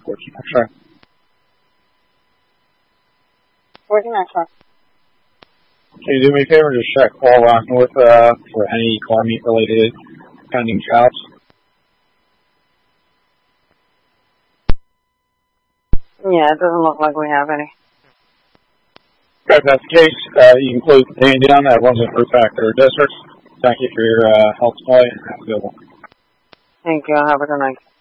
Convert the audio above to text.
14 X-ray. 14 X-ray. Can you do me a favor and just check all Rock North for any car meet related pending jobs? Yeah, it doesn't look like we have any. If that's the case, you can close the day down. That runs it for Factor Districts. Thank you for your help tonight and have a good one. Thank you. Have a good night.